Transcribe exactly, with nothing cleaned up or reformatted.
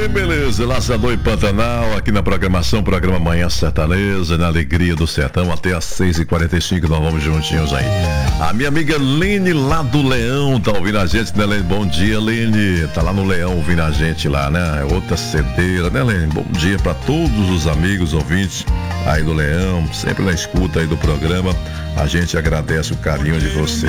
E beleza, Laçador e Pantanal, aqui na programação, programa Manhã Sertaneja, na alegria do sertão, até às seis e quarenta e cinco, nós vamos juntinhos aí. A minha amiga Lene, lá do Leão, tá ouvindo a gente, né, Lene? Bom dia, Lene. Tá lá no Leão ouvindo a gente lá, né? É outra cedeira, né, Lene? Bom dia pra todos os amigos ouvintes aí do Leão, sempre na escuta aí do programa. A gente agradece o carinho de vocês.